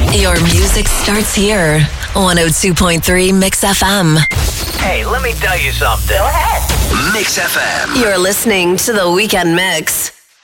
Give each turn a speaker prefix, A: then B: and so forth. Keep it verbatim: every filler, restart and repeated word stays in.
A: Your music starts here. one oh two point three Mix F M.
B: Hey, let me tell you something.
C: Go ahead.
B: Mix F M.
A: You're listening to The Weekend Mix.